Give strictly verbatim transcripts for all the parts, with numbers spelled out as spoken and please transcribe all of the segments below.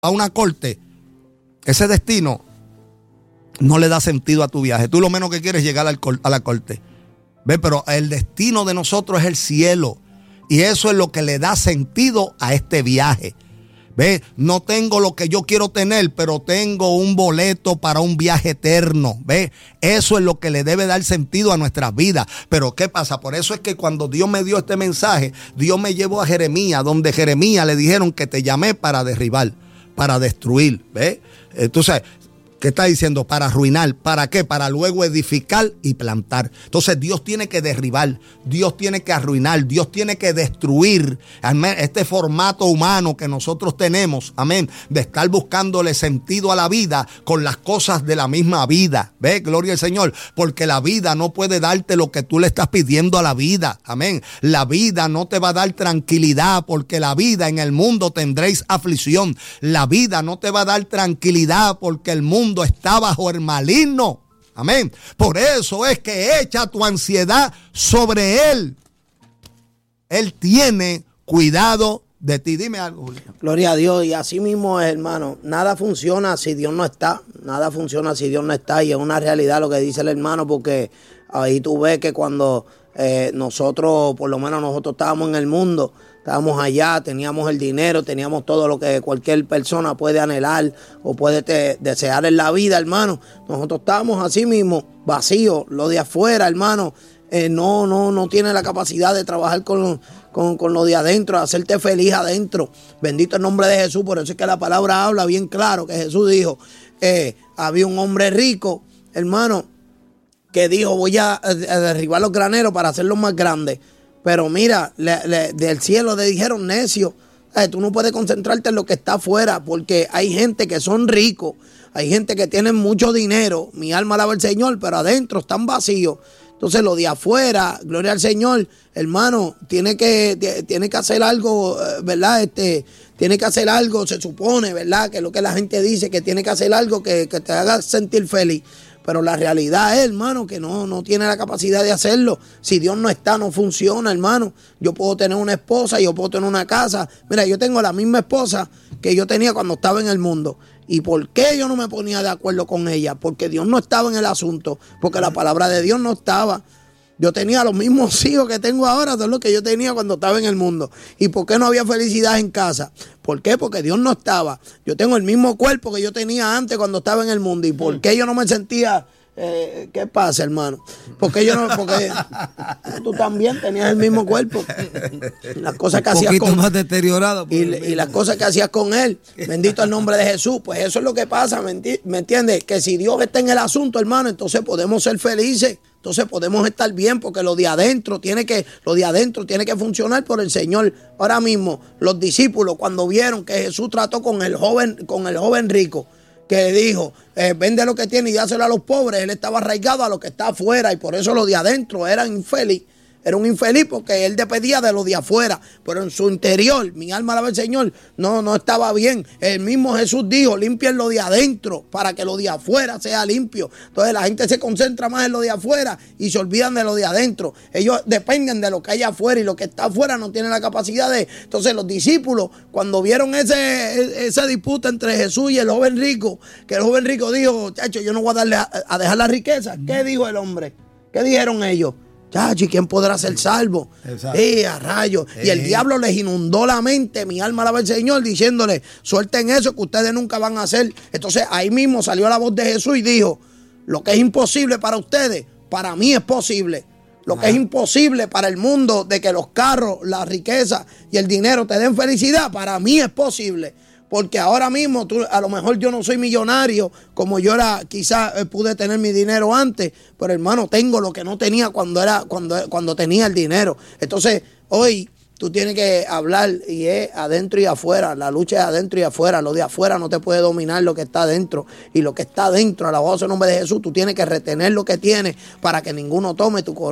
a una corte, ese destino no le da sentido a tu viaje. Tú lo menos que quieres es llegar al, a la corte. ¿Ve? Pero el destino de nosotros es el cielo. Y eso es lo que le da sentido a este viaje. ¿Ve? No tengo lo que yo quiero tener, pero tengo un boleto para un viaje eterno. ¿Ve? Eso es lo que le debe dar sentido a nuestras vidas. Pero ¿qué pasa? Por eso es que cuando Dios me dio este mensaje, Dios me llevó a Jeremías, donde Jeremías le dijeron que te llamé para derribar, para destruir. ¿Ve? Entonces, ¿qué está diciendo? Para arruinar. ¿Para qué? Para luego edificar y plantar. Entonces Dios tiene que derribar, Dios tiene que arruinar, Dios tiene que destruir este formato humano que nosotros tenemos, amén, de estar buscándole sentido a la vida con las cosas de la misma vida. ¿Ve? Gloria al Señor. Porque la vida no puede darte lo que tú le estás pidiendo a la vida. Amén. La vida no te va a dar tranquilidad, porque la vida, en el mundo tendréis aflicción. La vida no te va a dar tranquilidad, porque el mundo está bajo el maligno. Amén. Por eso es que echa tu ansiedad sobre Él. Él tiene cuidado de ti. Dime algo, Julio. Gloria a Dios. Y así mismo es, hermano. Nada funciona si Dios no está. Nada funciona si Dios no está. Y es una realidad lo que dice el hermano, porque ahí tú ves que cuando eh, nosotros, por lo menos nosotros estábamos en el mundo, estábamos allá, teníamos el dinero, teníamos todo lo que cualquier persona puede anhelar o puede te, desear en la vida, hermano. Nosotros estábamos así mismo, vacíos. Lo de afuera, hermano, eh, no, no, no tiene la capacidad de trabajar con, con, con lo de adentro, de hacerte feliz adentro. Bendito el nombre de Jesús. Por eso es que la palabra habla bien claro, que Jesús dijo, eh, había un hombre rico, hermano, que dijo, voy a, a derribar los graneros para hacerlos más grandes. Pero mira, le, le, del cielo le dijeron necio. Eh, tú no puedes concentrarte en lo que está afuera, porque hay gente que son ricos, hay gente que tienen mucho dinero. Mi alma alaba al Señor, pero adentro están vacíos. Entonces lo de afuera, gloria al Señor, hermano, tiene que, tiene que hacer algo, ¿verdad? Este, tiene que hacer algo, se supone, ¿verdad? Que es lo que la gente dice, que tiene que hacer algo que, que te haga sentir feliz. Pero la realidad es, hermano, que no, no tiene la capacidad de hacerlo. Si Dios no está, no funciona, hermano. Yo puedo tener una esposa, yo puedo tener una casa. Mira, yo tengo la misma esposa que yo tenía cuando estaba en el mundo. ¿Y por qué yo no me ponía de acuerdo con ella? Porque Dios no estaba en el asunto, porque la palabra de Dios no estaba. Yo tenía los mismos hijos que tengo ahora, de lo que yo tenía cuando estaba en el mundo. ¿Y por qué no había felicidad en casa? ¿Por qué? Porque Dios no estaba. Yo tengo el mismo cuerpo que yo tenía antes cuando estaba en el mundo. ¿Y por qué yo no me sentía... Eh, ¿Qué pasa, hermano? Porque yo no, porque tú también tenías el mismo cuerpo. Las cosas que hacías con más deteriorado. Y, y las cosas que hacías con él. Bendito el nombre de Jesús. Pues eso es lo que pasa, ¿me, enti ¿me entiendes? Que si Dios está en el asunto, hermano, entonces podemos ser felices. Entonces podemos estar bien, porque lo de adentro tiene que, lo de adentro tiene que funcionar por el Señor. Ahora mismo, los discípulos, cuando vieron que Jesús trató con el joven, con el joven rico, que dijo, eh, vende lo que tiene y dáselo a los pobres. Él estaba arraigado a lo que está afuera, y por eso lo de adentro era infeliz. Era un infeliz porque él dependía de lo de afuera, pero en su interior, mi alma alaba al Señor, no, no estaba bien. El mismo Jesús dijo, limpien lo de adentro para que lo de afuera sea limpio. Entonces la gente se concentra más en lo de afuera y se olvidan de lo de adentro. Ellos dependen de lo que hay afuera, y lo que está afuera no tiene la capacidad de... Entonces los discípulos, cuando vieron ese, esa disputa entre Jesús y el joven rico, que el joven rico dijo, chacho, yo no voy a darle a, a dejar la riqueza. ¿Qué dijo el hombre? ¿Qué dijeron ellos? Chachi, ¿quién podrá ser salvo? Eh, a rayos. Eh. Y el diablo les inundó la mente, mi alma alaba al Señor, diciéndole, suelten eso que ustedes nunca van a hacer. Entonces ahí mismo salió la voz de Jesús y dijo, lo que es imposible para ustedes, para mí es posible. Lo que es imposible para el mundo, de que los carros, la riqueza y el dinero te den felicidad, para mí es posible. Porque ahora mismo, tú, a lo mejor yo no soy millonario como yo era, quizás eh, pude tener mi dinero antes, pero hermano, tengo lo que no tenía cuando era cuando, cuando tenía el dinero. Entonces, hoy tú tienes que hablar, y es adentro y afuera. La lucha es adentro y afuera. Lo de afuera no te puede dominar lo que está adentro. Y lo que está adentro, alabado sea el nombre de Jesús, tú tienes que retener lo que tienes para que ninguno tome tu corona.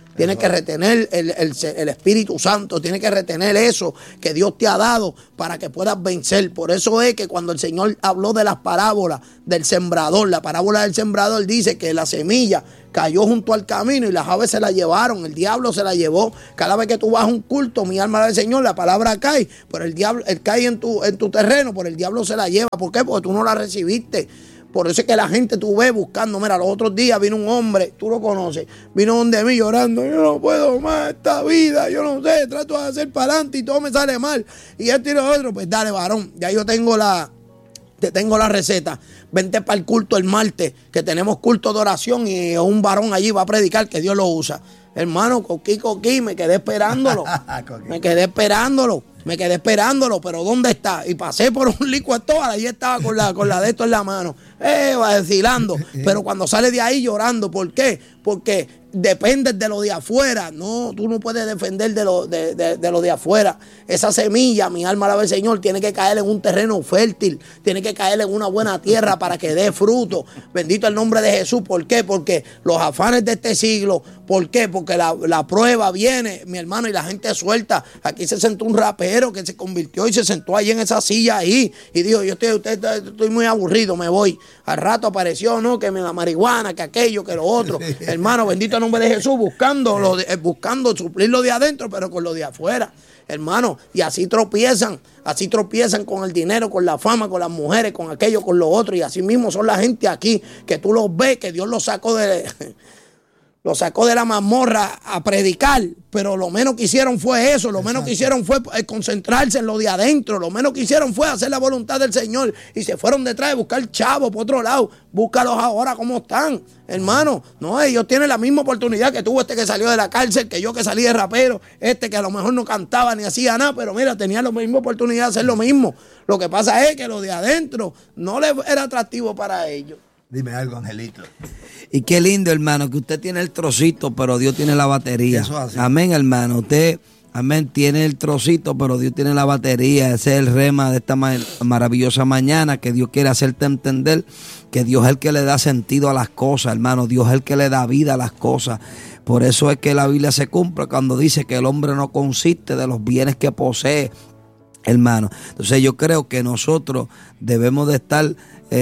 Tienes que retener el, el, el Espíritu Santo, tienes que retener eso que Dios te ha dado para que puedas vencer. Por eso es que cuando el Señor habló de las parábolas del sembrador, la parábola del sembrador dice que la semilla cayó junto al camino y las aves se la llevaron, el diablo se la llevó. Cada vez que tú vas a un culto, mi alma del Señor, la palabra cae, pero el diablo, él cae en tu, en tu terreno, pero el diablo se la lleva. ¿Por qué? Porque tú no la recibiste. Por eso es que la gente tú ves buscando. Mira, los otros días vino un hombre, tú lo conoces, vino donde mí llorando. Yo no puedo más esta vida, yo no sé, trato de hacer para adelante y todo me sale mal. Y él tira otro, pues dale, varón, ya yo tengo la, te tengo la receta. Vente para el culto el martes, que tenemos culto de oración y un varón allí va a predicar que Dios lo usa. Hermano, coquí, coquí, me quedé esperándolo. me quedé esperándolo. Me quedé esperándolo, pero ¿dónde está? Y pasé por un licuado, allí estaba con la, con la de esto en la mano, eh, vacilando. Pero cuando sale de ahí llorando, ¿por qué? Porque dependes de lo de afuera. No, tú no puedes depender de lo de, de, de lo de afuera. Esa semilla, mi alma alaba al Señor, tiene que caer en un terreno fértil, tiene que caer en una buena tierra para que dé fruto. Bendito el nombre de Jesús. ¿Por qué? Porque los afanes de este siglo, ¿por qué? Porque la, la prueba viene, mi hermano, y la gente suelta. Aquí se sentó un rapero que se convirtió y se sentó ahí en esa silla ahí y dijo, yo estoy, usted, estoy muy aburrido, me voy. Al rato apareció, ¿no? Que me la marihuana, que aquello, que lo otro. Hermano, bendito el nombre de Jesús, buscando, lo de, buscando suplir lo de adentro, pero con lo de afuera. Hermano, y así tropiezan, así tropiezan con el dinero, con la fama, con las mujeres, con aquello, con lo otro. Y así mismo son la gente aquí, que tú los ves, que Dios los sacó de... Lo sacó de la mazmorra a predicar, pero lo menos que hicieron fue eso, lo Exacto. menos que hicieron fue concentrarse en lo de adentro, lo menos que hicieron fue hacer la voluntad del Señor y se fueron detrás de buscar chavos por otro lado. Búscalos ahora cómo están, hermano. No, ellos tienen la misma oportunidad que tuvo este que salió de la cárcel, que yo que salí de rapero, este que a lo mejor no cantaba ni hacía nada, pero mira, tenía la misma oportunidad de hacer lo mismo. Lo que pasa es que lo de adentro no les era atractivo para ellos. Dime algo, Angelito. Y qué lindo, hermano, que usted tiene el trocito, pero Dios tiene la batería. Eso es así. Amén, hermano. Usted, amén, tiene el trocito, pero Dios tiene la batería. Ese es el rema de esta ma- maravillosa mañana, que Dios quiere hacerte entender que Dios es el que le da sentido a las cosas, hermano. Dios es el que le da vida a las cosas. Por eso es que la Biblia se cumple cuando dice que el hombre no consiste de los bienes que posee, hermano. Entonces yo creo que nosotros debemos de estar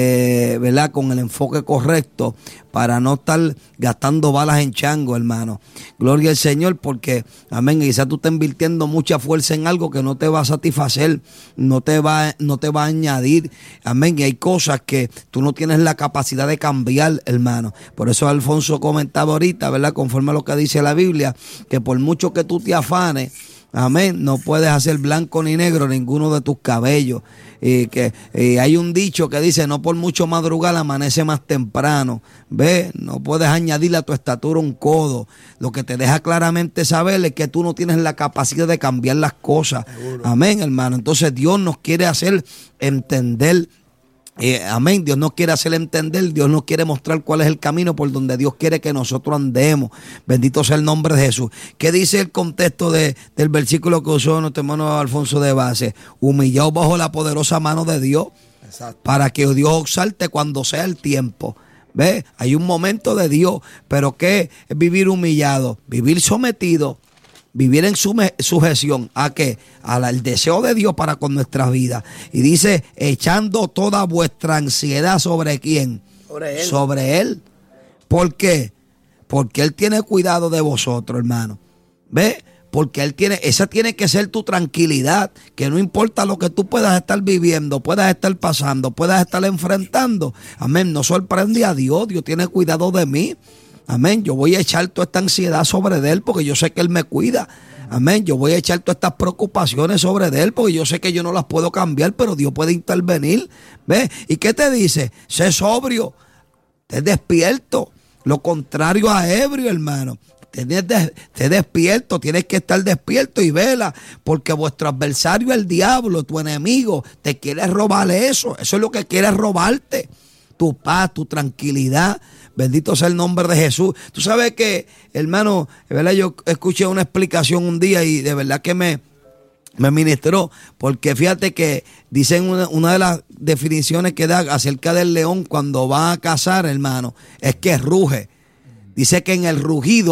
Eh, ¿verdad? Con el enfoque correcto para no estar gastando balas en chango, hermano. Gloria al Señor, porque, amén, quizás tú estás invirtiendo mucha fuerza en algo que no te va a satisfacer, no te va, no te va a añadir, amén, y hay cosas que tú no tienes la capacidad de cambiar, hermano. Por eso Alfonso comentaba ahorita, ¿verdad? Conforme a lo que dice la Biblia, que por mucho que tú te afanes, amén, no puedes hacer blanco ni negro ninguno de tus cabellos. Y que y hay un dicho que dice, no por mucho madrugar amanece más temprano. Ve, no puedes añadirle a tu estatura un codo. Lo que te deja claramente saber es que tú no tienes la capacidad de cambiar las cosas. Seguro. Amén, hermano. Entonces Dios nos quiere hacer entender. Eh, amén, Dios nos quiere hacer entender, Dios nos quiere mostrar cuál es el camino por donde Dios quiere que nosotros andemos. Bendito sea el nombre de Jesús. ¿Qué dice el contexto de, del versículo que usó nuestro hermano Alfonso de base? Humillados bajo la poderosa mano de Dios. Exacto. Para que Dios exalte cuando sea el tiempo. ¿Ve? Hay un momento de Dios, pero ¿qué es vivir humillado? Vivir sometido. Vivir en sujeción a qué, al deseo de Dios para con nuestras vidas. Y dice, echando toda vuestra ansiedad sobre quién, sobre él. Sobre él. ¿Por qué? Porque él tiene cuidado de vosotros, hermano. ¿Ve? Porque él tiene, esa tiene que ser tu tranquilidad, que no importa lo que tú puedas estar viviendo, puedas estar pasando, puedas estar enfrentando. Amén. No sorprende a Dios, Dios tiene cuidado de mí. Amén, yo voy a echar toda esta ansiedad sobre él porque yo sé que él me cuida. Amén, yo voy a echar todas estas preocupaciones sobre él porque yo sé que yo no las puedo cambiar, pero Dios puede intervenir. ¿Ves? ¿Y qué te dice? Sé sobrio, te despierto. Lo contrario a ebrio, hermano. Te despierto, tienes que estar despierto y vela, porque vuestro adversario, el diablo, tu enemigo, te quiere robar eso. Eso es lo que quiere robarte. Tu paz, tu tranquilidad. Bendito sea el nombre de Jesús. Tú sabes que, hermano, de verdad yo escuché una explicación un día y de verdad que me, me ministró. Porque fíjate que dicen una, una de las definiciones que da acerca del león cuando va a cazar, hermano, es que ruge. Dice que en el rugido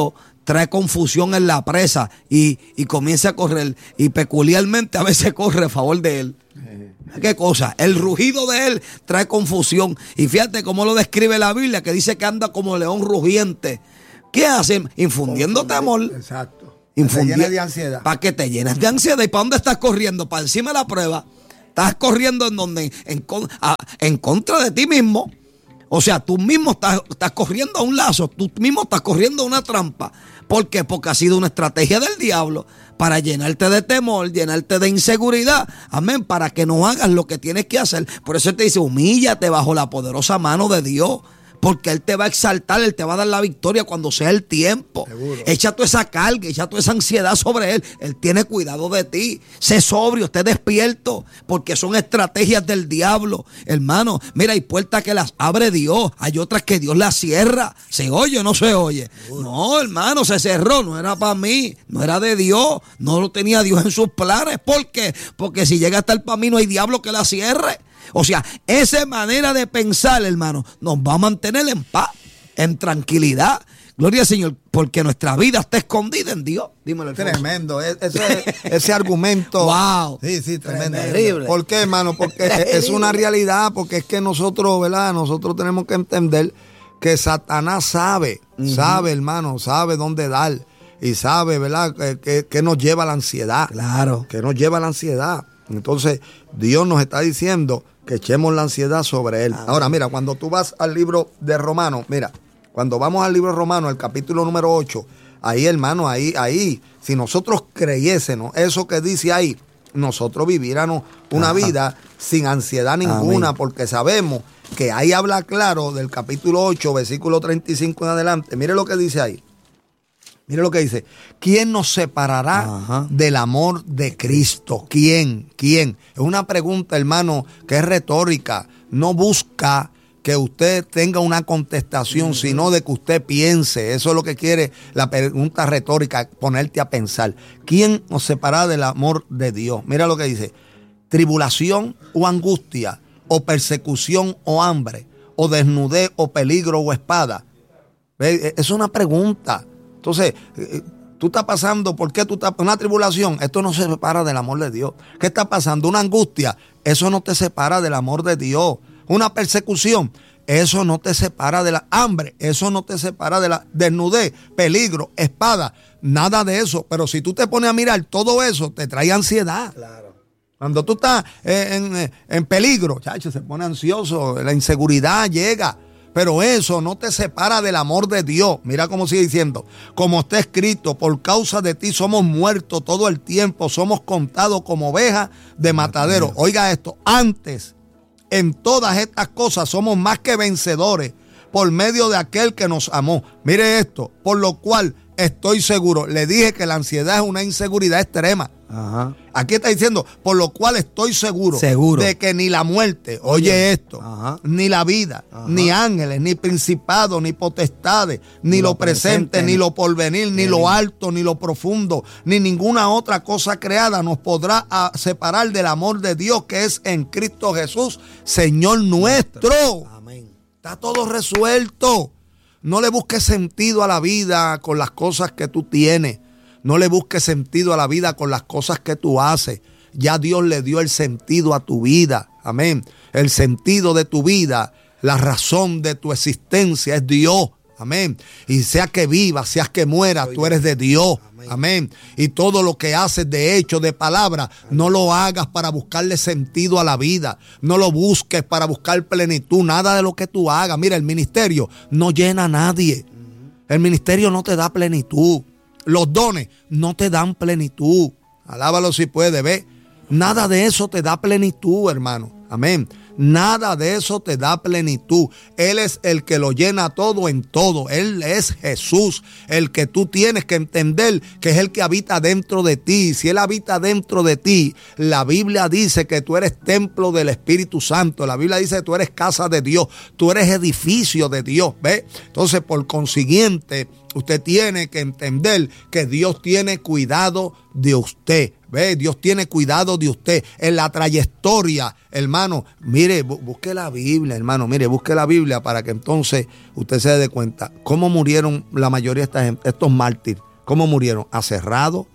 trae confusión en la presa y, y comienza a correr. Y peculiarmente a veces corre a favor de él. ¿Qué cosa? El rugido de él trae confusión. Y fíjate cómo lo describe la Biblia, que dice que anda como león rugiente. ¿Qué hace? Infundiendo temor. Exacto. Infundi- Te llenes de ansiedad. Para que te llenes de ansiedad. ¿Y para dónde estás corriendo? Para encima de la prueba. Estás corriendo en donde en, con- a- en contra de ti mismo. O sea, tú mismo estás, estás corriendo a un lazo, tú mismo estás corriendo a una trampa. ¿Por qué? Porque ha sido una estrategia del diablo para llenarte de temor, llenarte de inseguridad. Amén, para que no hagas lo que tienes que hacer. Por eso él te dice, humíllate bajo la poderosa mano de Dios. Porque Él te va a exaltar, Él te va a dar la victoria cuando sea el tiempo. Seguro. Echa toda esa carga, echa toda esa ansiedad sobre Él. Él tiene cuidado de ti. Sé sobrio, esté despierto, porque son estrategias del diablo. Hermano, mira, hay puertas que las abre Dios, hay otras que Dios las cierra. ¿Se oye o no se oye? Seguro. No, hermano, se cerró, no era para mí, no era de Dios, no lo tenía Dios en sus planes. ¿Por qué? Porque si llega a estar para mí, no hay diablo que la cierre. O sea, esa manera de pensar, hermano, nos va a mantener en paz, en tranquilidad. Gloria al Señor, porque nuestra vida está escondida en Dios. Dímelo, Alfonso. Tremendo. Es- Ese, ese argumento. Wow. Sí, sí, tremendo. Terrible. ¿Por qué, hermano? Porque es, es una realidad, porque es que nosotros, ¿verdad? Nosotros tenemos que entender que Satanás sabe, uh-huh. sabe, hermano, sabe dónde dar. Y sabe, ¿verdad? Que, que, que nos lleva a la ansiedad. Claro. Que nos lleva a la ansiedad. Entonces, Dios nos está diciendo que echemos la ansiedad sobre Él. Amén. Ahora, mira, cuando tú vas al libro de Romanos, mira, cuando vamos al libro de Romanos, el capítulo número ocho, ahí, hermano, ahí, ahí, si nosotros creyésemos eso que dice ahí, nosotros viviéramos una Ajá. vida sin ansiedad ninguna, Amén. Porque sabemos que ahí habla claro del capítulo ocho, versículo treinta y cinco en adelante. Mire lo que dice ahí. Mire lo que dice. ¿Quién nos separará Ajá. del amor de Cristo? ¿Quién? ¿Quién? Es una pregunta, hermano, que es retórica. No busca que usted tenga una contestación, uh-huh. sino de que usted piense. Eso es lo que quiere la pregunta retórica, ponerte a pensar. ¿Quién nos separará del amor de Dios? Mira lo que dice. Tribulación o angustia, o persecución o hambre, o desnudez o peligro o espada. ¿Ve? Es una pregunta. Entonces, tú estás pasando, ¿por qué tú estás una tribulación? Esto no se separa del amor de Dios. ¿Qué está pasando? Una angustia, eso no te separa del amor de Dios. Una persecución, eso no te separa de la hambre, eso no te separa de la desnudez, peligro, espada, nada de eso. Pero si tú te pones a mirar todo eso, te trae ansiedad. Claro. Cuando tú estás en, en, en peligro, chacho, se pone ansioso, la inseguridad llega. Pero eso no te separa del amor de Dios. Mira cómo sigue diciendo. Como está escrito, por causa de ti somos muertos todo el tiempo. Somos contados como ovejas de matadero. Oiga esto. Antes, en todas estas cosas somos más que vencedores por medio de aquel que nos amó. Mire esto. Por lo cual estoy seguro. Le dije que la ansiedad es una inseguridad extrema. Ajá. Aquí está diciendo, por lo cual estoy seguro, seguro. de que ni la muerte, oye, oye esto, Ajá. ni la vida, Ajá. ni ángeles, ni principados, ni potestades, ni, ni lo presente, presente, ni lo porvenir, ni lo alto, ni lo profundo, ni ninguna otra cosa creada nos podrá separar del amor de Dios que es en Cristo Jesús, Señor nuestro. Amén. Está todo resuelto. No le busques sentido a la vida con las cosas que tú tienes. No le busques sentido a la vida con las cosas que tú haces. Ya Dios le dio el sentido a tu vida. Amén. El sentido de tu vida, la razón de tu existencia es Dios. Amén. Y sea que vivas, seas que mueras, tú eres de Dios. Amén. Amén. Y todo lo que haces de hecho, de palabra, Amén. No lo hagas para buscarle sentido a la vida. No lo busques para buscar plenitud. Nada de lo que tú hagas. Mira, el ministerio no llena a nadie. El ministerio no te da plenitud. Los dones no te dan plenitud. Alábalo si puede, ve. Nada de eso te da plenitud, hermano. Amén. Nada de eso te da plenitud. Él es el que lo llena todo en todo. Él es Jesús, el que tú tienes que entender que es el que habita dentro de ti. Si Él habita dentro de ti, la Biblia dice que tú eres templo del Espíritu Santo. La Biblia dice que tú eres casa de Dios. Tú eres edificio de Dios. ¿Ve? Entonces, por consiguiente, usted tiene que entender que Dios tiene cuidado de usted. ¿Ve? Dios tiene cuidado de usted en la trayectoria, hermano. Mire, busque la Biblia, hermano. Mire, busque la Biblia para que entonces usted se dé cuenta cómo murieron la mayoría de esta gente, estos mártires. ¿Cómo murieron? Aserrados,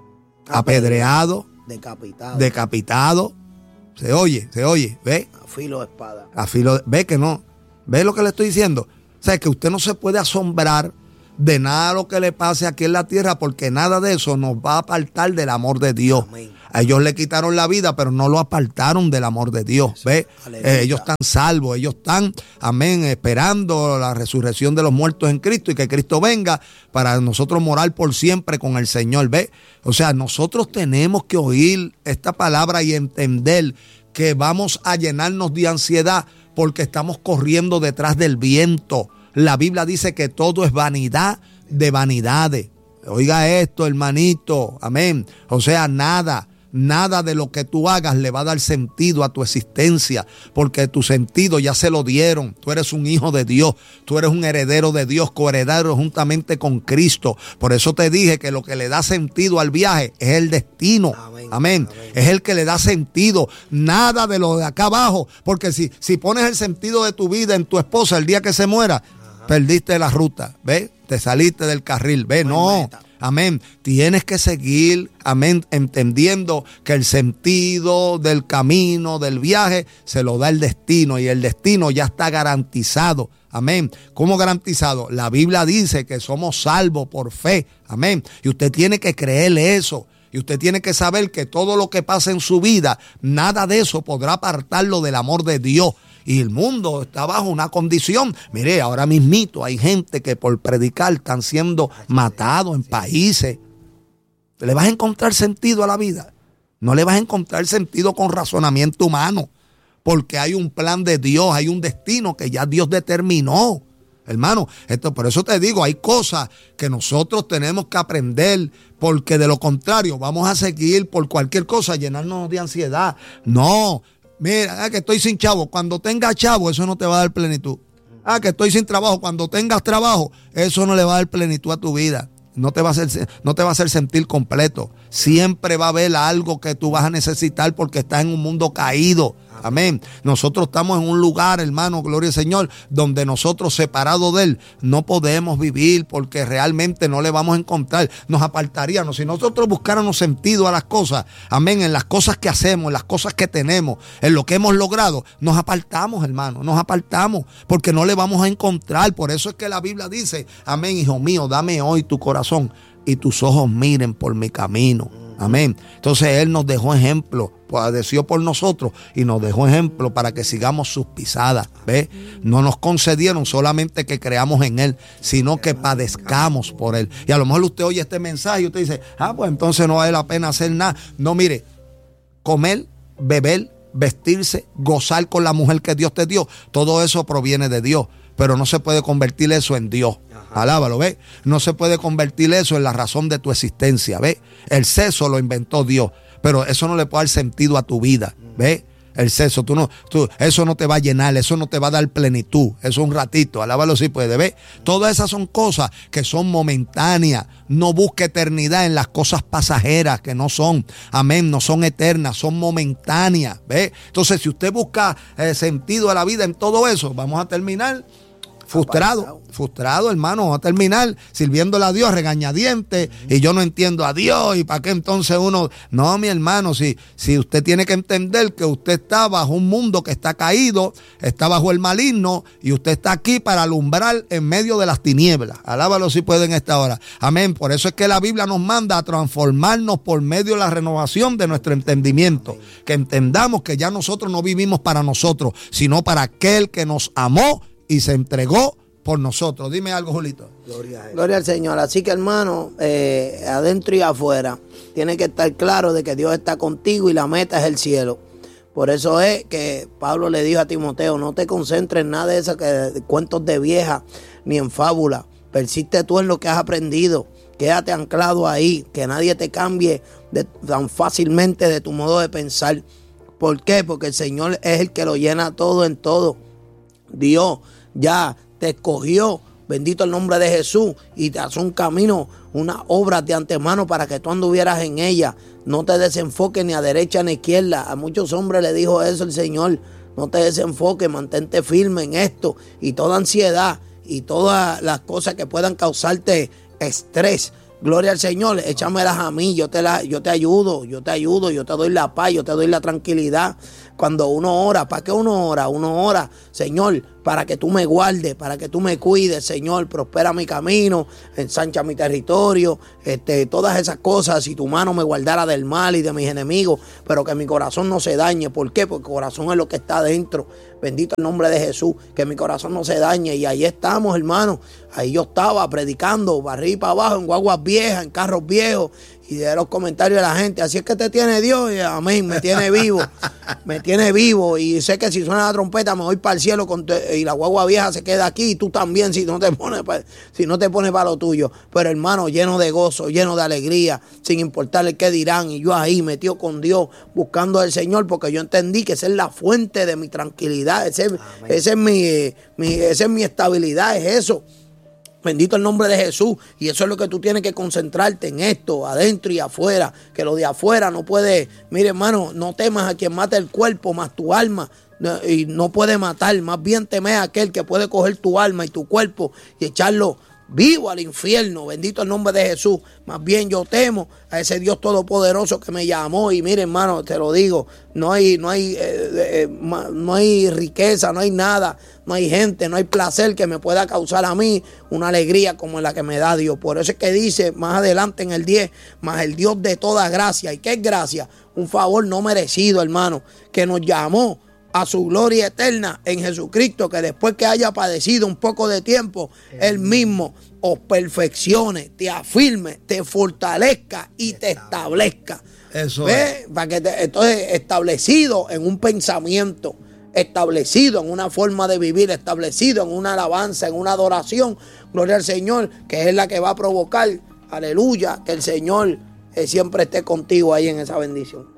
apedreados, decapitados. Decapitados. Se oye, se oye, ¿ve? A filo de espada. A filo de, ¿ve que no? ¿Ve lo que le estoy diciendo? O sea, que usted no se puede asombrar de nada lo que le pase aquí en la tierra, porque nada de eso nos va a apartar del amor de Dios. Amén. A ellos le quitaron la vida, pero no lo apartaron del amor de Dios. ¿Ve? Eh, ellos están salvos, ellos están, amén, esperando la resurrección de los muertos en Cristo y que Cristo venga para nosotros morar por siempre con el Señor. ¿Ve? O sea, nosotros tenemos que oír esta palabra y entender que vamos a llenarnos de ansiedad porque estamos corriendo detrás del viento. La Biblia dice que todo es vanidad de vanidades. Oiga esto, hermanito, amén. O sea, nada, nada de lo que tú hagas le va a dar sentido a tu existencia, porque tu sentido ya se lo dieron. Tú eres un hijo de Dios, tú eres un heredero de Dios, coheredero juntamente con Cristo. Por eso te dije que lo que le da sentido al viaje es el destino. Amén. Amén. Amén. Es el que le da sentido, nada de lo de acá abajo, porque si, si pones el sentido de tu vida en tu esposa el día que se muera, perdiste la ruta, ¿ves? Te saliste del carril, ¿ves? No, amén. Tienes que seguir, amén, entendiendo que el sentido del camino, del viaje, se lo da el destino y el destino ya está garantizado, amén. ¿Cómo garantizado? La Biblia dice que somos salvos por fe, amén. Y usted tiene que creerle eso. Y usted tiene que saber que todo lo que pasa en su vida, nada de eso podrá apartarlo del amor de Dios. Y el mundo está bajo una condición. Mire, ahora mismito hay gente que por predicar están siendo matados en países. ¿Le vas a encontrar sentido a la vida? No le vas a encontrar sentido con razonamiento humano. Porque hay un plan de Dios, hay un destino que ya Dios determinó. Hermano, esto, por eso te digo, hay cosas que nosotros tenemos que aprender, porque de lo contrario vamos a seguir por cualquier cosa, llenarnos de ansiedad. No, mira, ah, que estoy sin chavo. Cuando tengas chavo, eso no te va a dar plenitud. Ah, que estoy sin trabajo. Cuando tengas trabajo, eso no le va a dar plenitud a tu vida. No te va a hacer, no te va a hacer sentir completo. Siempre va a haber algo que tú vas a necesitar porque estás en un mundo caído. Amén. Nosotros estamos en un lugar, hermano, gloria al Señor, donde nosotros separados de Él no podemos vivir porque realmente no le vamos a encontrar. Nos apartaríamos. Si nosotros buscáramos sentido a las cosas, amén, en las cosas que hacemos, en las cosas que tenemos, en lo que hemos logrado, nos apartamos, hermano, nos apartamos porque no le vamos a encontrar. Por eso es que la Biblia dice, amén, hijo mío, dame hoy tu corazón y tus ojos miren por mi camino. Amén. Entonces Él nos dejó ejemplo, padeció por nosotros y nos dejó ejemplo para que sigamos sus pisadas. ¿Ve? No nos concedieron solamente que creamos en Él, sino que padezcamos por Él. Y a lo mejor usted oye este mensaje y usted dice, ah, pues entonces no vale la pena hacer nada. No, mire, comer, beber, vestirse, gozar con la mujer que Dios te dio, todo eso proviene de Dios. Pero no se puede convertir eso en Dios. Ajá. Alábalo, ¿ves? No se puede convertir eso en la razón de tu existencia, ¿ves? El sexo lo inventó Dios, pero eso no le puede dar sentido a tu vida, ¿ves? El sexo, tú no, tú, eso no te va a llenar, eso no te va a dar plenitud, eso es un ratito, alábalo si puede, ¿ves? Todas esas son cosas que son momentáneas. No busque eternidad en las cosas pasajeras que no son, amén, no son eternas, son momentáneas, ¿ves? Entonces, si usted busca eh, sentido a la vida en todo eso, vamos a terminar frustrado, frustrado, hermano. Vamos a terminar sirviéndole a Dios regañadientes y yo no entiendo a Dios y para qué entonces uno. No, mi hermano, si, si usted tiene que entender que usted está bajo un mundo que está caído, está bajo el maligno y usted está aquí para alumbrar en medio de las tinieblas. Alábalo si puede en esta hora. Amén. Por eso es que la Biblia nos manda a transformarnos por medio de la renovación de nuestro entendimiento. Amén. Que entendamos que ya nosotros no vivimos para nosotros, sino para aquel que nos amó y se entregó por nosotros. Dime algo, Julito. Gloria, a Gloria al Señor. Así que, hermano, eh, adentro y afuera, tiene que estar claro de que Dios está contigo y la meta es el cielo. Por eso es que Pablo le dijo a Timoteo, no te concentres en nada de esos de cuentos de vieja ni en fábula. Persiste tú en lo que has aprendido. Quédate anclado ahí, que nadie te cambie de, tan fácilmente de tu modo de pensar. ¿Por qué? Porque el Señor es el que lo llena todo en todo. Dios ya te escogió bendito el nombre de Jesús, y te hace un camino, unas obras de antemano para que tú anduvieras en ella. No te desenfoques ni a derecha ni a izquierda. A muchos hombres le dijo eso el Señor. No te desenfoques, mantente firme en esto. Y toda ansiedad y todas las cosas que puedan causarte estrés, gloria al Señor, échamelas a mí, yo te, la, yo te ayudo, yo te ayudo, yo te doy la paz, yo te doy la tranquilidad. Cuando uno ora, ¿para qué uno ora? Uno ora, Señor, para que tú me guardes, para que tú me cuides, Señor, prospera mi camino, ensancha mi territorio, este, todas esas cosas, si tu mano me guardara del mal y de mis enemigos, pero que mi corazón no se dañe. ¿Por qué? Porque el corazón es lo que está dentro. Bendito el nombre de Jesús, que mi corazón no se dañe. Y ahí estamos, hermano. Ahí yo estaba predicando, barrí para abajo, en guaguas viejas, en carros viejos, y de los comentarios de la gente, así es que te tiene Dios, y amén, me tiene vivo, me tiene vivo, y sé que si suena la trompeta me voy para el cielo con te, y la guagua vieja se queda aquí, y tú también si no te pones pa, si no te pones para lo tuyo. Pero hermano, lleno de gozo, lleno de alegría, sin importarle qué dirán, y yo ahí metido con Dios, buscando al Señor, porque yo entendí que esa es la fuente de mi tranquilidad, ese, ese es mi, mi, esa es mi estabilidad, es eso. Bendito el nombre de Jesús. Y eso es lo que tú tienes que concentrarte en esto, adentro y afuera. Que lo de afuera no puede, mire hermano, no temas a quien mata el cuerpo, más tu alma. No, y no puede matar, más bien temes a aquel que puede coger tu alma y tu cuerpo y echarlo vivo al infierno. Bendito el nombre de Jesús. Más bien yo temo a ese Dios todopoderoso que me llamó. Y mire hermano, te lo digo, no hay, no hay, eh, eh, no hay riqueza, no hay nada, no hay gente, no hay placer que me pueda causar a mí una alegría como la que me da Dios. Por eso es que dice más adelante en el diez, más el Dios de toda gracia. ¿Y qué es gracia? Un favor no merecido, hermano, que nos llamó a su gloria eterna en Jesucristo, que después que haya padecido un poco de tiempo, Él mismo os perfeccione, te afirme, te fortalezca y te establezca. Eso ¿Ves? es. Para que te, entonces, establecido en un pensamiento, establecido en una forma de vivir, establecido en una alabanza, en una adoración, gloria al Señor, que es la que va a provocar, aleluya, que el Señor eh, siempre esté contigo ahí en esa bendición.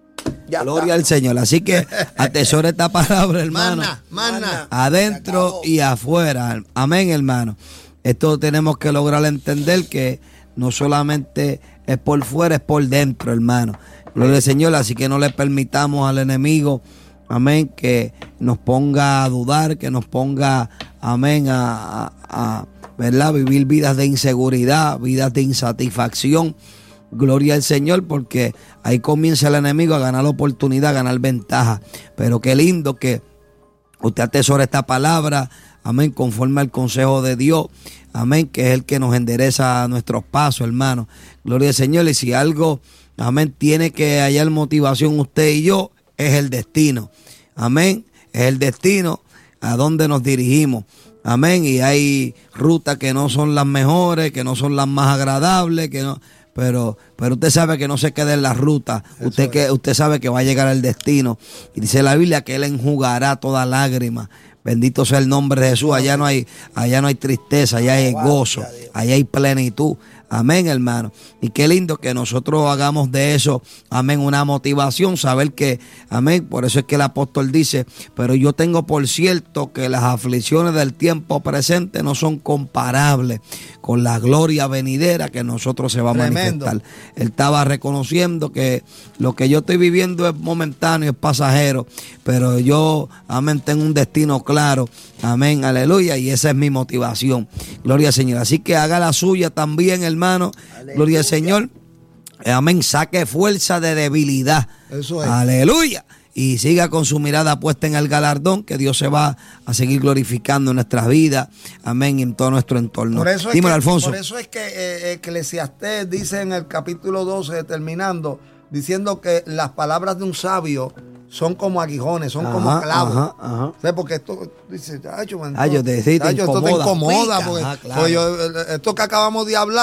Ya Gloria está. al Señor. Así que atesora esta palabra, hermano. Mana, mana. Adentro y afuera. Amén, hermano. Esto tenemos que lograr entender que no solamente es por fuera, es por dentro, hermano. Gloria al Señor. Así que no le permitamos al enemigo, amén, que nos ponga a dudar, que nos ponga, amén, a, a, a ¿verdad? Vivir vidas de inseguridad, vidas de insatisfacción. Gloria al Señor, porque ahí comienza el enemigo a ganar oportunidad, a ganar ventaja. Pero qué lindo que usted atesora esta palabra, amén, conforme al consejo de Dios, amén, que es el que nos endereza nuestros pasos, hermano. Gloria al Señor. Y si algo, amén, tiene que hallar motivación usted y yo, es el destino. Amén, es el destino a donde nos dirigimos. Amén. Y hay rutas que no son las mejores, que no son las más agradables, que no... Pero, pero usted sabe que no se queda en la ruta. Usted, que, usted sabe que va a llegar al destino. Y dice la Biblia que Él enjugará toda lágrima. Bendito sea el nombre de Jesús. Allá no hay, allá no hay tristeza, allá hay gozo, allá hay plenitud. Amén, hermano. Y qué lindo que nosotros hagamos de eso, amén, una motivación, saber que, amén, por eso es que el apóstol dice, pero yo tengo por cierto que las aflicciones del tiempo presente no son comparables con la gloria venidera que nosotros se va a Tremendo. manifestar. Él estaba reconociendo que lo que yo estoy viviendo es momentáneo, es pasajero, pero yo, amén, tengo un destino claro, amén, aleluya, y esa es mi motivación. Gloria al Señor. Así que haga la suya también, hermano. Aleluya. Gloria al Señor. Amén. Saque fuerza de debilidad. Eso es. Aleluya. Y siga con su mirada puesta en el galardón, que Dios se va a seguir glorificando en nuestras vidas. Amén. Y en todo nuestro entorno. Por eso es Dímelo, que, Alfonso. Por eso es que eh, Eclesiastés dice en el capítulo doce, terminando, diciendo que las palabras de un sabio son como aguijones, son Ajá, como clavos. ajá, ajá. O sea, porque esto, dice, Chacho, Ah, yo te- sí, te esto te incomoda. incomoda. Pica. Porque, Ajá, claro. pues yo, esto que acabamos de hablar,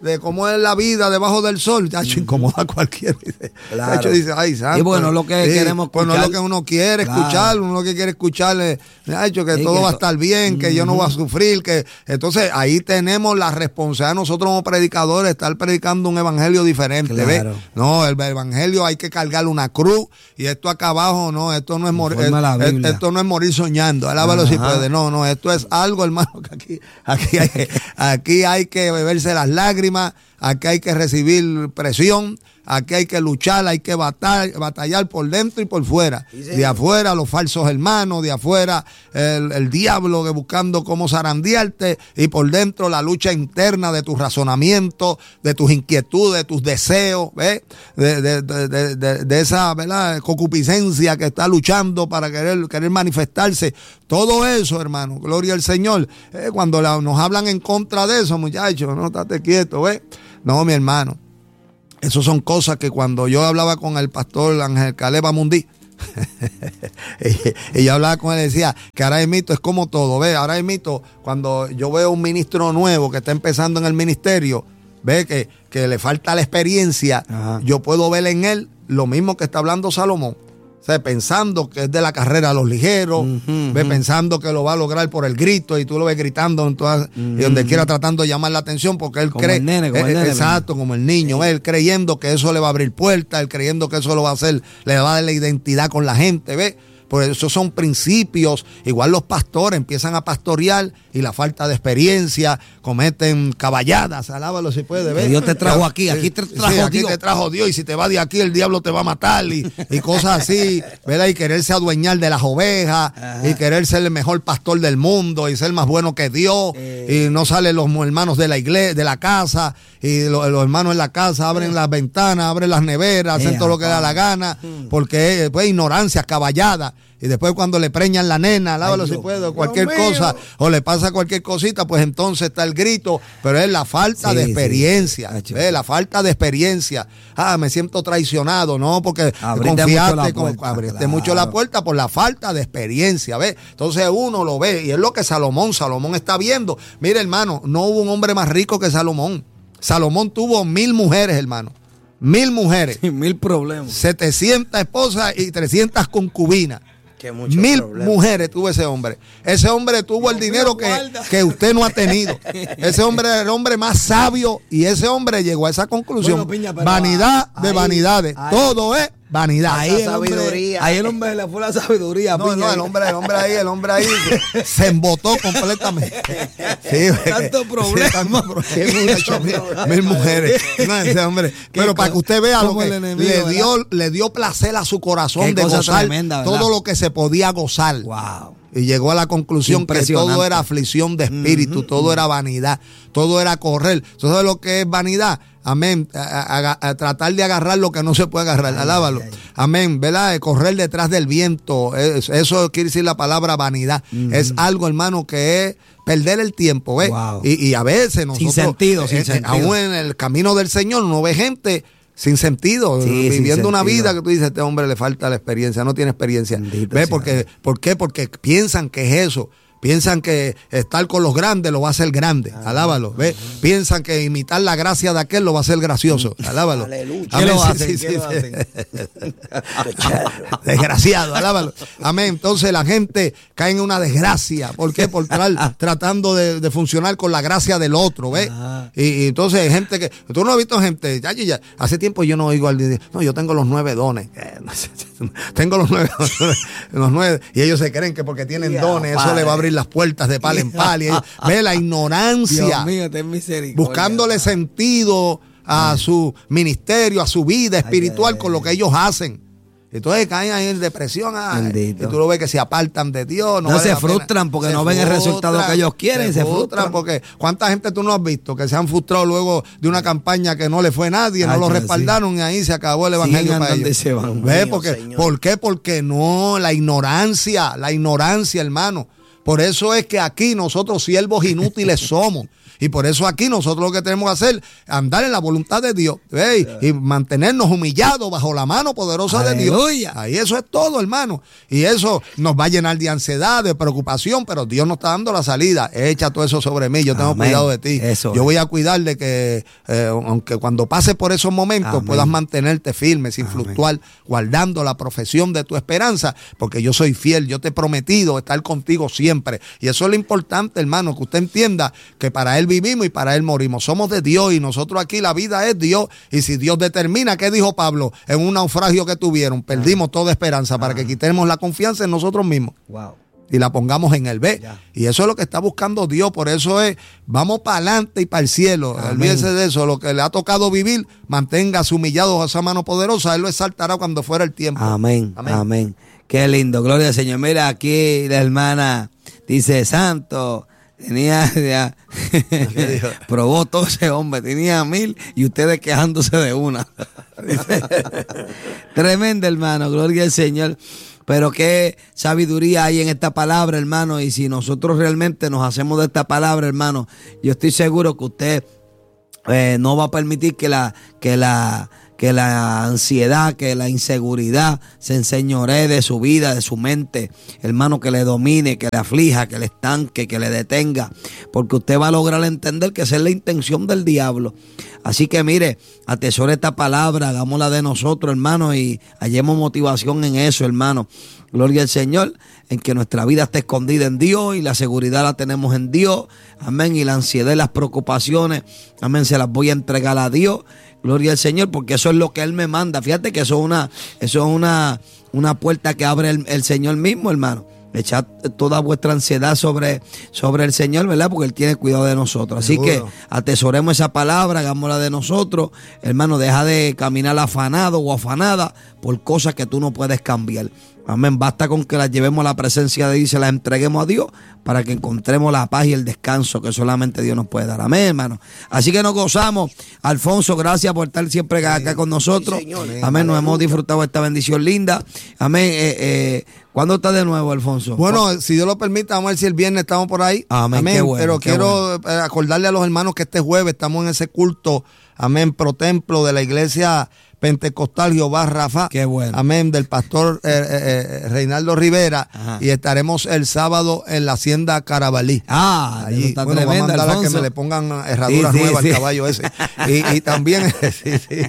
de cómo es la vida debajo del sol, ya hecho incomoda a cualquiera. Claro. Hecho dice, ay, santo. Y bueno, lo que sí, queremos escuchar. Pues no es lo que uno quiere Claro. escuchar, uno lo que quiere escuchar es, ha hecho que Sí, todo que va a to- estar bien, que uh-huh. yo no voy a sufrir, que entonces ahí tenemos la responsabilidad nosotros como predicadores, estar predicando un evangelio diferente, Claro. ¿ves? No, el evangelio hay que cargarle una cruz y esto acá abajo, no, esto no es morir, esto no es morir soñando, alábalo si puede, no, no, esto es algo, hermano, que aquí, aquí hay, aquí hay que beberse las lágrimas, aquí hay que recibir presión, aquí hay que luchar, hay que batallar, batallar por dentro y por fuera. Sí, de afuera los falsos hermanos, de afuera el, el diablo que buscando cómo zarandearte, y por dentro la lucha interna de tus razonamientos, de tus inquietudes, de tus deseos, ¿ves? De, de, de, de, de, de esa, ¿verdad?, concupiscencia que está luchando para querer, querer manifestarse. Todo eso, hermano, gloria al Señor. Eh, cuando la, nos hablan en contra de eso, muchachos, no, estate quieto, ¿ves? No, mi hermano. Esas son cosas que cuando yo hablaba con el pastor Ángel Caleb Amundí, y, y yo hablaba con él y decía que ahora mismo es como todo, ve, ahora mismo cuando yo veo un ministro nuevo que está empezando en el ministerio, ve que, que le falta la experiencia, ajá, yo puedo ver en él lo mismo que está hablando Salomón. O sea, pensando que es de la carrera a los ligeros, uh-huh, ve, uh-huh, pensando que lo va a lograr por el grito, y tú lo ves gritando en todas, uh-huh, y donde quiera tratando de llamar la atención, porque él como cree, el nene, como eh, el nene, exacto, como el niño, sí, ve, él creyendo que eso le va a abrir puertas, él creyendo que eso lo va a hacer, le va a dar la identidad con la gente, ve. Por eso son principios. Igual los pastores empiezan a pastorear y la falta de experiencia cometen caballadas. Alábalo si puede, ver. Dios te trajo aquí, aquí te trajo sí, aquí Dios. te trajo Dios, y si te va de aquí el diablo te va a matar, y, y cosas así, ¿verdad? Y quererse adueñar de las ovejas, ajá, y querer ser el mejor pastor del mundo y ser más bueno que Dios, eh. y no salen los hermanos de la iglesia, de la casa, y los, los hermanos en la casa abren eh. las ventanas, abren las neveras, hacen eh, todo lo que da la gana, porque pues ignorancia, caballada. Y después cuando le preñan la nena, lávalo si puede, cualquier cosa, o le pasa cualquier cosita, pues entonces está el grito, pero es la falta sí, de experiencia, sí, ¿ves? La falta de experiencia. Ah, me siento traicionado, ¿no? Porque abriste confiaste, mucho con, puerta, abriste claro. mucho la puerta por la falta de experiencia, ¿ves? Entonces uno lo ve, y es lo que Salomón, Salomón está viendo. Mire, hermano, no hubo un hombre más rico que Salomón. Salomón tuvo mil mujeres, hermano. Mil mujeres. Sí, mil problemas. setecientas esposas y trescientas concubinas. Mil problemas. Mujeres tuvo ese hombre. Ese hombre tuvo Dios el dinero que, que usted no ha tenido. Ese hombre era el hombre más sabio, y ese hombre llegó a esa conclusión. Bueno, Piña, vanidad ahí, de vanidades. Ahí, Todo es vanidad. Ahí el, hombre, ahí el hombre le fue la sabiduría. No, Piña. no, el hombre, el hombre ahí, el hombre ahí se, se embotó completamente. Sí, tanto problema. Mil, mil mujeres. No, ese hombre. Pero para que usted vea lo que le dio, le dio placer a su corazón de gozar tremenda, todo lo que se podía gozar. Wow. Y llegó a la conclusión que todo era aflicción de espíritu, uh-huh, todo uh-huh. era vanidad, todo era correr. ¿Sabes lo que es vanidad? Amén. A, a, a tratar de agarrar lo que no se puede agarrar. Ay, alábalo. Ay, ay. Amén. ¿Verdad? Correr detrás del viento. Es, eso quiere decir la palabra vanidad. Uh-huh. Es algo, hermano, que es perder el tiempo. ¿Ves? Wow. Y, y a veces nosotros, sin sentido, sin eh, sentido. aún en el camino del Señor, uno ve gente sin sentido, sí, viviendo sin una vida que tú dices, este hombre le falta la experiencia, no tiene experiencia. ¿Ves? Porque, ¿por qué? Porque piensan que es eso. Piensan que estar con los grandes lo va a hacer grande. Ah, alábalo. ¿Ves? Uh-huh. Piensan que imitar la gracia de aquel lo va a hacer gracioso. Alábalo. Aleluya. ¿Qué lo hacen? Sí, sí, ¿Qué sí, lo hacen? Desgraciado, alábalo. Amén. Entonces la gente cae en una desgracia. ¿Por qué? Por estar tratando de, de funcionar con la gracia del otro. ¿Ves? Y, y entonces hay gente que... Tú no has visto gente... Ya, ya, ya, hace tiempo yo no oigo al... No, yo tengo los nueve dones. Tengo los nueve, los nueve. Y ellos se creen que porque tienen yeah, dones, padre. Eso le va a abrir las puertas de pal en pal. Y ellos, ve la ignorancia. Dios mío, ten misericordia. Buscándole sentido a su ministerio, a su vida espiritual, ay, ay, con lo que ellos hacen. Entonces caen ahí en depresión, ay, y tú lo ves que se apartan de Dios. No, no se frustran porque se no ven frustran, el resultado que ellos quieren. Se, se frustran, frustran porque ¿cuánta gente tú no has visto que se han frustrado luego de una campaña que no le fue a nadie, ay, no lo respaldaron, sí. Y ahí se acabó el evangelio para ellos? Se van, ¿Ves? Porque, ¿por qué? Porque no, la ignorancia, la ignorancia, hermano. Por eso es que aquí nosotros siervos inútiles somos. Y por eso aquí nosotros lo que tenemos que hacer es andar en la voluntad de Dios, ¿ve? Y mantenernos humillados bajo la mano poderosa de Dios. Ahí eso es todo, hermano. Y eso nos va a llenar de ansiedad, de preocupación, pero Dios nos está dando la salida. Echa todo eso sobre mí, yo tengo Amén. Cuidado de ti. Eso yo es. Voy a cuidar de que, eh, aunque cuando pases por esos momentos, Amén. Puedas mantenerte firme, sin Amén. Fluctuar, guardando la profesión de tu esperanza, porque yo soy fiel, yo te he prometido estar contigo siempre. Y eso es lo importante, hermano, que usted entienda que para Él vivimos y para Él morimos. Somos de Dios y nosotros aquí la vida es Dios. Y si Dios determina, ¿qué dijo Pablo? En un naufragio que tuvieron, perdimos ah. toda esperanza ah. para que quitemos la confianza en nosotros mismos. Wow. Y la pongamos en el B. Ya. Y eso es lo que está buscando Dios. Por eso es, vamos para adelante y para el cielo. Amén. Olvídese de eso. Lo que le ha tocado vivir, manténgase humillado a esa mano poderosa. Él lo exaltará cuando fuera el tiempo. Amén. Amén. Amén. Qué lindo. Gloria al Señor. Mira, aquí la hermana dice, santo, tenía, ya, probó todo ese hombre, tenía mil y ustedes quejándose de una. Tremendo, hermano. Gloria al Señor. Pero qué sabiduría hay en esta palabra, hermano. Y si nosotros realmente nos hacemos de esta palabra, hermano, yo estoy seguro que usted eh, no va a permitir que la, que la, que la ansiedad, que la inseguridad se enseñoree de su vida, de su mente, hermano, que le domine, que le aflija, que le estanque, que le detenga, porque usted va a lograr entender que esa es la intención del diablo. Así que mire, atesore esta palabra, hagámosla de nosotros, hermano, y hallemos motivación en eso, hermano. Gloria al Señor, en que nuestra vida esté escondida en Dios y la seguridad la tenemos en Dios. Amén. Y la ansiedad y las preocupaciones, amén, se las voy a entregar a Dios. Gloria al Señor, porque eso es lo que Él me manda. Fíjate que eso es una, eso es una, una puerta que abre el, el Señor mismo, hermano. Echad toda vuestra ansiedad sobre, sobre el Señor, ¿verdad? Porque Él tiene cuidado de nosotros. Así Seguro. Que atesoremos esa palabra, hagámosla de nosotros. Hermano, deja de caminar afanado o afanada por cosas que tú no puedes cambiar. Amén. Basta con que las llevemos a la presencia de Dios y se las entreguemos a Dios para que encontremos la paz y el descanso que solamente Dios nos puede dar. Amén, hermano. Así que nos gozamos. Alfonso, gracias por estar siempre acá con nosotros. Sí, señor. Amén. Nos hemos disfrutado de esta bendición linda. Amén. Eh, eh, ¿Cuándo está de nuevo, Alfonso? Bueno, si Dios lo permite, vamos a ver si el viernes estamos por ahí. Amén. Amén. Qué bueno, Pero qué quiero bueno. acordarle a los hermanos que este jueves estamos en ese culto, amén, pro templo de la iglesia Pentecostal Jehová Rafa. Qué bueno. Amén, del pastor eh, eh, Reinaldo Rivera. Ajá. Y estaremos el sábado en la hacienda Carabalí. Ah, allí. Está bueno, tremenda, vamos a mandar a que me le pongan herraduras sí, sí, nuevas sí. al caballo ese. Y, y también, sí, sí.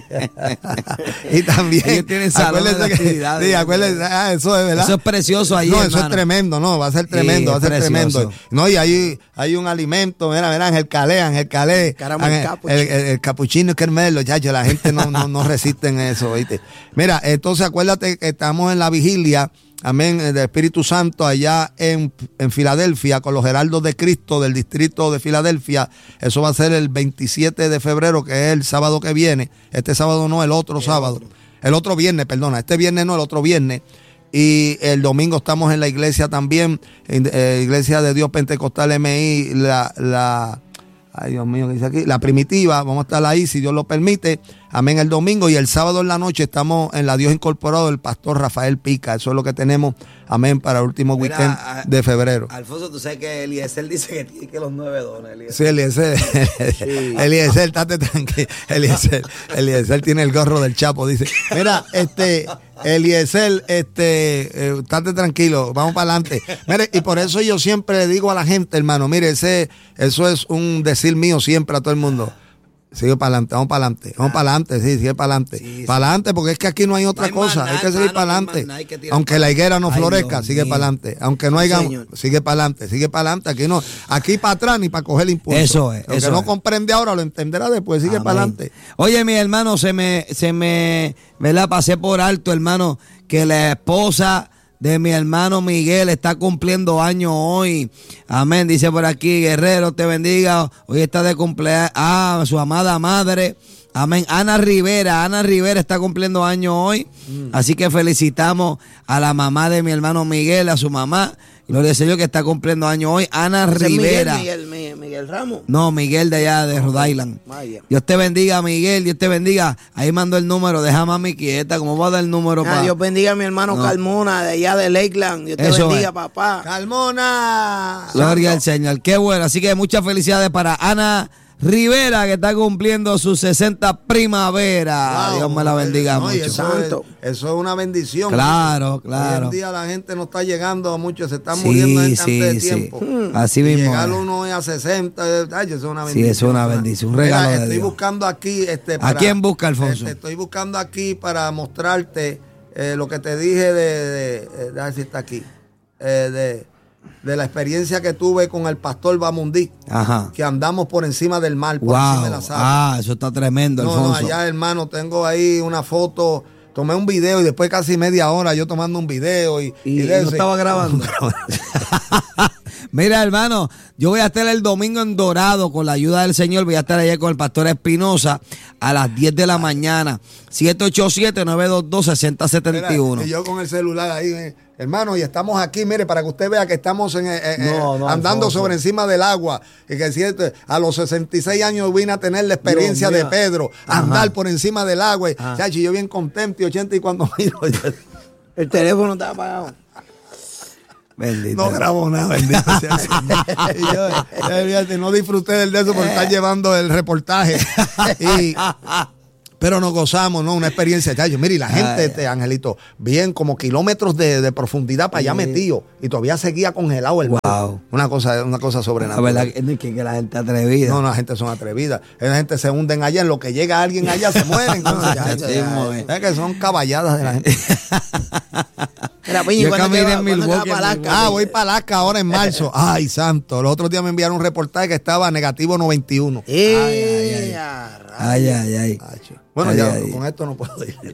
Y también. Ellos tienen salón de actividades. Sí, acuérdense, ah, eso es verdad. Eso es precioso ahí. No, hermano. eso es tremendo, no, va a ser tremendo, sí, va a ser precioso. Tremendo. No, y ahí hay un alimento, mira, mira, Ángel Calé, Ángel Calé. Ángel, el, el, el capuchino y Carmelo, chacho, la gente no, no, no resiste en eso, ¿viste? Mira, entonces acuérdate que estamos en la vigilia, amén, del Espíritu Santo allá en, en Filadelfia, con los heraldos de Cristo del distrito de Filadelfia. Eso va a ser el veintisiete de febrero, que es el sábado que viene. Este sábado no, el otro el sábado. Otro. El otro viernes, perdona. Este viernes no, el otro viernes. Y el domingo estamos en la iglesia también, en, eh, Iglesia de Dios Pentecostal M I, la... la Ay, Dios mío, ¿qué dice aquí? La primitiva, vamos a estar ahí si Dios lo permite. Amén, el domingo. Y el sábado en la noche estamos en la Dios Incorporado del pastor Rafael Pica. Eso es lo que tenemos, amén, para el último Mira, weekend a, de febrero. Alfonso, tú sabes que Eliezer dice que tiene que los nueve dones. Eliezer. Sí, Eliezer. Sí. Eliezer, estate tranquilo. Eliezer, Eliezer tiene el gorro del Chapo, dice. Mira, este... Eliezer, este, eh, estate tranquilo, vamos para adelante. Mire, y por eso yo siempre le digo a la gente, hermano, mire, ese, eso es un decir mío siempre a todo el mundo. Sigue para adelante, vamos para adelante, vamos para adelante, sí, sigue para adelante. Sí, para adelante, sí. Porque es que aquí no hay otra no hay cosa, nada, hay que seguir mano, para adelante. No Aunque la higuera no Ay, florezca, Dios sigue para adelante. Aunque no haya, sí, sigue para adelante, sigue para adelante. Aquí no, aquí para atrás ni para coger el impulso. Eso es. Lo eso que no es. comprende ahora lo entenderá después, sigue Amén. Para adelante. Oye, mi hermano, se me, se me, me la pasé por alto, hermano, que la esposa de mi hermano Miguel está cumpliendo años hoy. Amén. Dice por aquí, Guerrero, te bendiga. Hoy está de cumpleaños. Ah, su amada madre. Amén. Ana Rivera. Ana Rivera está cumpliendo años hoy. Mm. Así que felicitamos a la mamá de mi hermano Miguel, a su mamá. Gloria al Señor que está cumpliendo años hoy. Ana Rivera. Miguel, Miguel, Miguel Ramos. No, Miguel de allá de Rhode Island. Vaya. Dios te bendiga, Miguel, Dios te bendiga. Ahí mando el número, deja a mami quieta. ¿Cómo va a dar el número Ah, para...? Dios bendiga a mi hermano No. Carmona, de allá de Lakeland. Dios te Eso bendiga, es. papá. Carmona. Gloria al Señor. Qué bueno. Así que muchas felicidades para Ana Rivera, que está cumpliendo sus sesenta primavera. Wow, Dios me la bendiga no, y mucho. Eso es, Santo. eso es una bendición. Claro, Hoy claro. en día la gente no está llegando a mucho, se están Sí, muriendo gente sí, antes de sí. tiempo. Así Y mismo llegar es. uno a sesenta, ay, eso es una Sí, bendición. eso es una bendición, un regalo Mira, de estoy Dios. buscando aquí. Este, ¿A quién busca, Alfonso? este, estoy buscando aquí para mostrarte eh, lo que te dije de, de, de, de a ver si está aquí, eh, de, de la experiencia que tuve con el pastor Bamundí, Ajá. que andamos por encima del mar, por encima Wow. de las aguas. Ah, eso está tremendo, No, no, Alfonso. allá, hermano, tengo ahí una foto. Tomé un video y después casi media hora yo tomando un video y, Y, de no ese- estaba grabando. Mira, hermano, yo voy a estar el domingo en Dorado con la ayuda del Señor. Voy a estar allá con el pastor Espinosa a las diez de la mañana. siete ocho siete, nueve dos dos, seis cero siete Mira, uno. y yo con el celular ahí, eh, hermano, y estamos aquí, mire, para que usted vea que estamos en, eh, eh, No, no, andando Alfonso. sobre encima del agua. Y que cierto, a los sesenta y seis años vine a tener la experiencia Dios de mío. Pedro, andar por encima del agua. Y, Ajá. chacho, yo bien contento y ochenta y cuando miro, El teléfono está apagado. Bendito. no grabo nada, bendito sea el Señor. Y yo, eh, fíjate, no disfruté del de eso por estar llevando el reportaje. Y, pero nos gozamos, ¿no? Una experiencia, chacho. Mire, y la gente, Ay. este Angelito, bien como kilómetros de, de profundidad para allá metido. Y todavía seguía congelado el mar. Wow. Una cosa, una cosa La sobrenatural. verdad que, que, que la gente atrevida. No, no, la gente son atrevidas. La gente se hunden allá, en lo que llega alguien allá se mueren. No, ya, ya, ya, ya, ya. es que son caballadas de la gente. Mira, Piñi, Yo ¿cuándo caminé que va- en cuándo que va Milwaukee, para en Alaska? Ah, voy para Alaska ahora en marzo. Ay, santo. Los otros días me enviaron un reportaje que estaba negativo noventa y uno. Eh, Ay, a rayos. Ay, ay, ay. Ay, chico. Bueno, Ay, ya ay. con esto no puedo ir.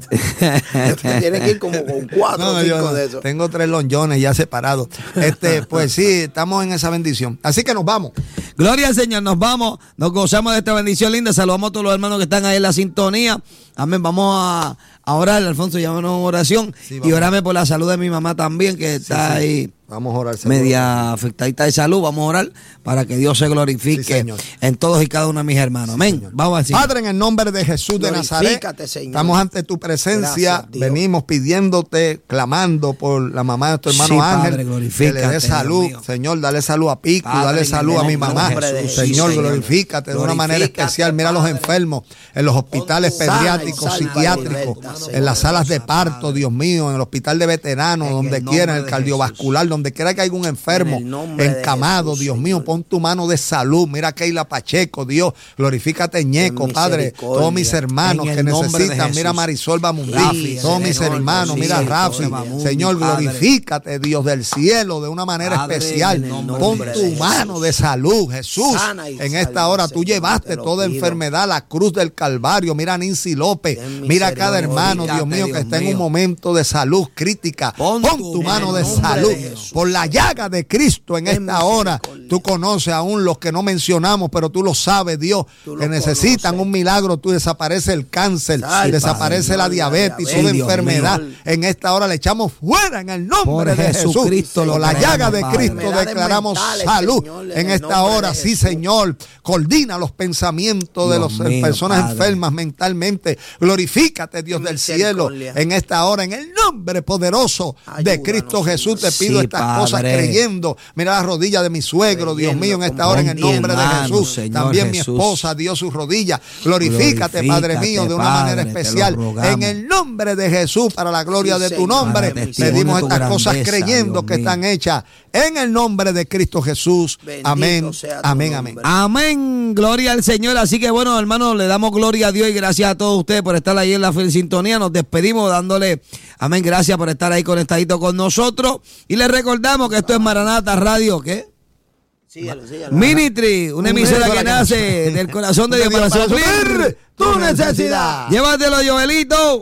Tienes que ir como con cuatro No, o no, yo cinco no. de esos. Tengo tres lonjones ya separados. Este, pues sí, estamos en esa bendición. Así que nos vamos. Gloria al Señor, nos vamos, nos gozamos de esta bendición linda. Saludamos a todos los hermanos que están ahí en la sintonía. Amén. Vamos a, a orar, Alfonso, llámanos en oración. Sí, y vamos. orame por la salud de mi mamá también, que está sí. ahí Vamos a orar. seguro. media afectadita de salud. Vamos a orar para que Dios se Sí, glorifique señor. en todos y cada uno de mis hermanos. Amén. Vamos a decir. Padre, en el nombre de Jesús de Nazaret, Glorifícate, Señor. estamos ante tu presencia, Gracias, Dios. venimos pidiéndote, clamando por la mamá de nuestro hermano Sí, Ángel, Padre, glorifícate, que le dé Dios salud, mío. Señor, dale salud a Pico, Padre, dale en salud el a mi nombre mamá, de Jesús, Señor, Señor. glorifícate de una manera Glorifícate, especial, mira a los Padre. enfermos en los hospitales Pon tu sana pediátricos, y salva y psiquiátricos, liberta, Señor. en las salas de parto, Dios mío, en el hospital de veteranos, En donde el quiera, en nombre el de cardiovascular, donde quiera que haya un enfermo, En el nombre de encamado, Jesús, Dios Señor. mío, pon tu mano de salud, mira a Keila Pacheco, Dios, glorifícate Ñeco, Ten Padre, misericordia. todos mis hermanos En el que nombre de necesitan, mira a Jesús. Marisol Bamundí, Rafi, todos mis Señor, hermanos, sí, mira a sí, Rafi, Bamundí, Señor, Padre. glorifícate, Dios del cielo, de una manera Padre, especial, en el nombre pon de tu Jesús. mano de salud, Jesús, Sana y en esta salva, hora tú Señor, llevaste te lo toda pido. enfermedad a la cruz del Calvario, mira a Nancy López, Ten mira a cada misericordia. hermano, Dios mío, que Dios está en un mío. momento de salud crítica, Pon pon tu tu mano mano de en el nombre salud, de Jesús. por la llaga de Cristo en Ten esta hora, misericordia. tú conoces aún los que no mencionamos, pero tú lo sabes, Dios, Tú lo que necesitan conoces. un milagro, tú desaparece el cáncer, Ay, desaparece Padre, la la diabetes, diabetes. toda Sí, Dios enfermedad. mío. En esta hora le echamos fuera en el nombre Por de Jesús. Jesucristo lo Por la creemos, llaga de Padre. Cristo Enfermedades declaramos mentales, salud Señor, en en el esta nombre hora. de Sí, Jesús. Señor. Coordina los pensamientos de Dios las mío, personas Padre. enfermas mentalmente. Glorifícate, Dios del cielo, Misericordia. en esta hora, en el nombre poderoso de Ayúdanos, Cristo Jesús. Te Señor. pido Sí, estas Padre. cosas creyendo. Mira las rodillas de mi suegro, Dios Creyendo mío, en esta como hora, en el mi nombre de hermano, Jesús. Señor También mi Jesús. esposa dio sus rodillas. Glorifícate, Padre Glorifícate, mío, de una Padre, manera te lo especial. rogamos. En el nombre de Jesús, para la gloria Sí, de tu Señor. nombre, Para testimonio pedimos de tu estas cosas grandeza, creyendo Dios que mío. están hechas en el nombre de Cristo Jesús. Bendito Amén. sea tu Amén, nombre. amén. Amén, gloria al Señor. Así que bueno, hermanos, le damos gloria a Dios y gracias a todos ustedes por estar ahí en la fiel sintonía. Nos despedimos dándole, amén, gracias por estar ahí conectadito con nosotros. Y les recordamos que esto es Maranata Radio, ¿qué? Síguelo, síguelo. Ministry, una Una emisora que emisora que nace del corazón de Dios para suplir tu necesidad. Llévatelo, Joelito.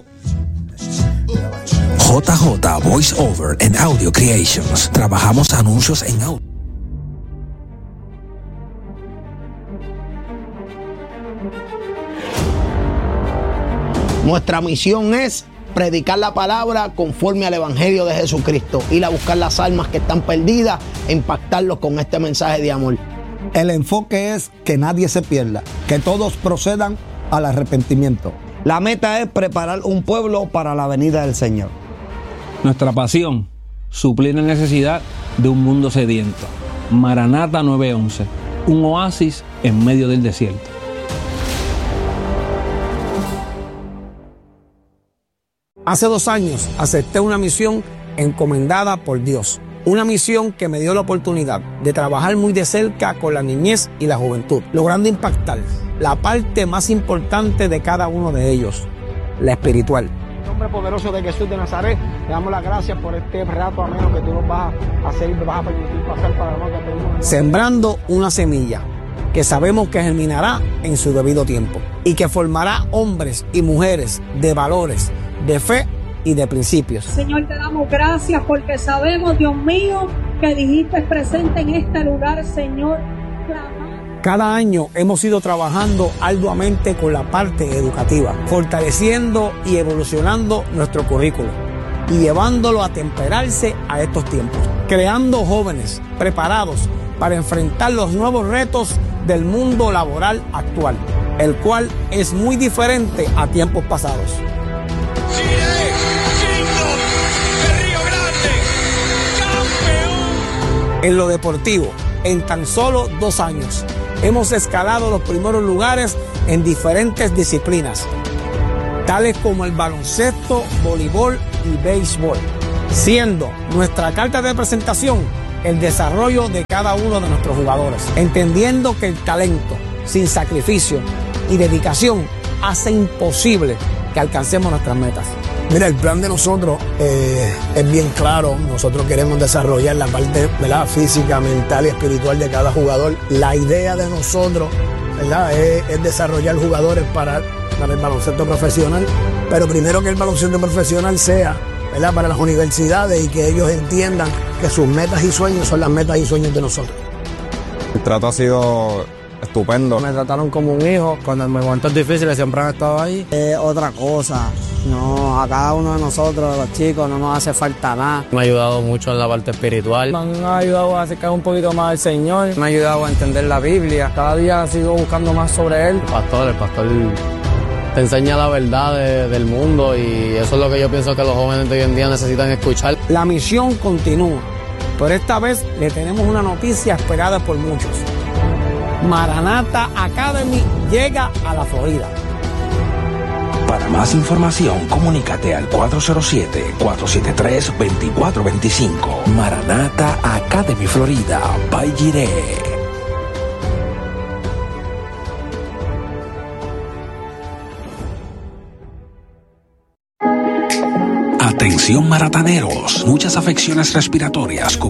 J J Voice Over and Audio Creations. Trabajamos anuncios en audio. Nuestra misión es predicar la palabra conforme al Evangelio de Jesucristo, ir a buscar las almas que están perdidas e impactarlos con este mensaje de amor. El enfoque es que nadie se pierda, que todos procedan al arrepentimiento. La meta es preparar un pueblo para la venida del Señor. Nuestra pasión, suplir la necesidad de un mundo sediento. Maranata nueve once, un oasis en medio del desierto. Hace dos años acepté una misión encomendada por Dios. Una misión que me dio la oportunidad de trabajar muy de cerca con la niñez y la juventud, logrando impactar la parte más importante de cada uno de ellos, la espiritual. En el nombre poderoso de Jesús de Nazaret, le damos las gracias por este rato ameno que tú nos vas a hacer y nos vas a permitir pasar para nosotros. Sembrando una semilla que sabemos que germinará en su debido tiempo y que formará hombres y mujeres de valores, de fe y de principios. Señor, te damos gracias porque sabemos, Dios mío, que dijiste presente en este lugar, Señor. Cada año hemos ido trabajando arduamente con la parte educativa, fortaleciendo y evolucionando nuestro currículo y llevándolo a temperarse a estos tiempos, creando jóvenes preparados para enfrentar los nuevos retos del mundo laboral actual, el cual es muy diferente a tiempos pasados. En lo deportivo, en tan solo dos años, hemos escalado los primeros lugares en diferentes disciplinas, tales como el baloncesto, voleibol y béisbol, siendo nuestra carta de presentación el desarrollo de cada uno de nuestros jugadores, entendiendo que el talento, sin sacrificio y dedicación, hace imposible que alcancemos nuestras metas. Mira, el plan de nosotros eh, es bien claro. Nosotros queremos desarrollar la parte, ¿verdad?, física, mental y espiritual de cada jugador. La idea de nosotros, ¿verdad?, es, es desarrollar jugadores para, para el baloncesto profesional, pero primero que el baloncesto profesional sea, ¿verdad?, para las universidades y que ellos entiendan que sus metas y sueños son las metas y sueños de nosotros. El trato ha sido estupendo. Me trataron como un hijo. Cuando en momentos difíciles siempre han estado ahí. Es otra cosa. No, a cada uno de nosotros, los chicos, no nos hace falta nada. Me ha ayudado mucho en la parte espiritual. Me han ayudado a acercar un poquito más al Señor. Me ha ayudado a entender la Biblia. Cada día sigo buscando más sobre Él. El pastor, el pastor te enseña la verdad de, del mundo y eso es lo que yo pienso que los jóvenes de hoy en día necesitan escuchar. La misión continúa, pero esta vez le tenemos una noticia esperada por muchos. Maranata Academy llega a la Florida. Para más información, comunícate al cuatro cero siete, cuatro siete tres, dos cuatro dos cinco. Maranata Academy Florida, by Jiré. Atención marataneros, muchas afecciones respiratorias